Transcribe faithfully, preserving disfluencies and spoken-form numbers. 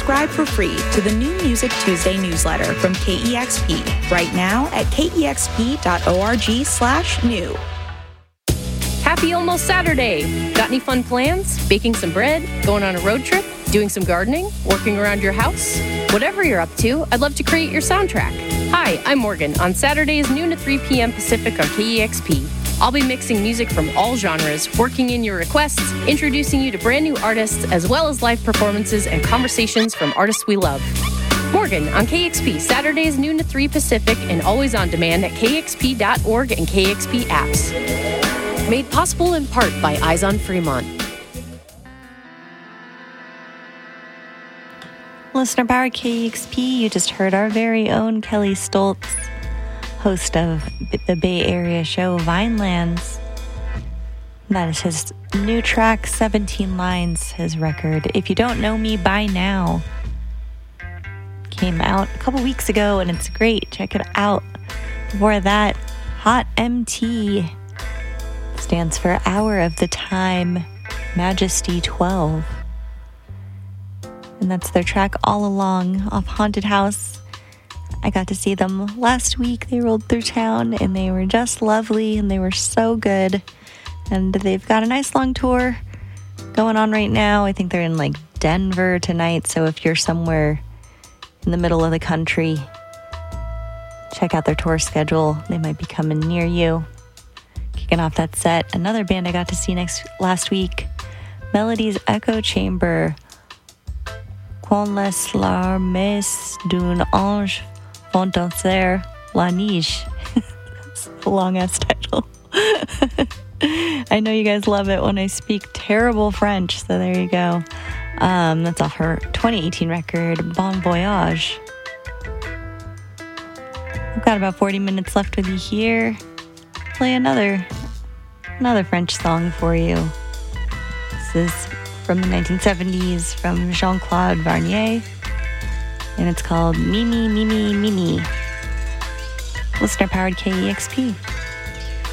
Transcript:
subscribe for free to the New Music Tuesday newsletter from K E X P right now at kexp.org slash new. Happy almost Saturday! Got any fun plans? Baking some bread? Going on a road trip? Doing some gardening? Working around your house? Whatever you're up to, I'd love to create your soundtrack. Hi, I'm Morgan. On Saturdays, noon to three p.m. Pacific on K E X P. I'll be mixing music from all genres, working in your requests, introducing you to brand new artists, as well as live performances and conversations from artists we love. Morgan on K X P, Saturdays, noon to three Pacific, and always on demand at k x p dot org and K X P apps. Made possible in part by Eyes on Fremont. Listener Power K E X P, you just heard our very own Kelly Stoltz, host of the Bay Area show Vinelands. That is his new track, seventeen Lines, his record. If you don't know me by now, came out a couple weeks ago and it's great. Check it out. Before that, Hot M T stands for Hour of the Time, Majesty twelve. And that's their track All Along off Haunted House. I got to see them last week. They rolled through town and they were just lovely and they were so good. And they've got a nice long tour going on right now. I think they're in like Denver tonight. So if you're somewhere in the middle of the country, check out their tour schedule. They might be coming near you. Kicking off that set, another band I got to see next last week, Melody's Echo Chamber. Qu'on laisse l'armée d'un ange font danser la neige. That's a long-ass title. I know you guys love it when I speak terrible French, so there you go. Um, that's off her twenty eighteen record, Bon Voyage. I've got about forty minutes left with you here. Play another, another French song for you. This is from the nineteen seventies from Jean-Claude Varnier, and it's called Mimi, Mimi, Mimi. Listener-powered K E X P.